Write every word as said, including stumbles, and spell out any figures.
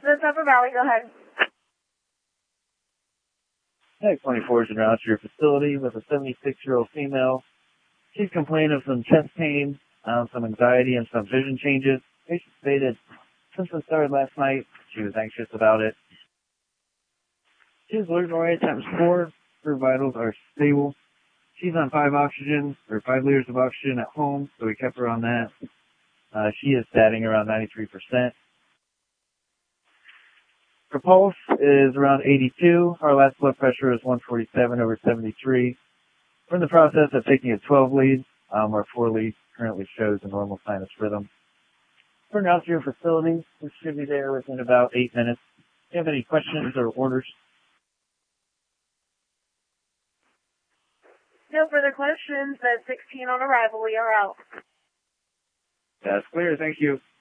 This is Upper Valley. Go ahead. Tech twenty-four is in route to your facility with a seventy-six-year-old female. She's complaining of some chest pain, um, some anxiety, and some vision changes. Patient stated symptoms started last night. She was anxious about it. She has low right times four. Her vitals are stable. She's on five oxygen, or five liters of oxygen at home, so we kept her on that. Uh, she is statting around ninety-three percent. Her pulse is around eighty-two. Our last blood pressure is one forty-seven over seventy-three. We're in the process of taking a twelve lead. Um, our four lead currently shows a normal sinus rhythm. We're now to your facility. We should be there within about eight minutes. If you have any questions or orders? No further questions. At sixteen on arrival, we are out. That's clear. Thank you.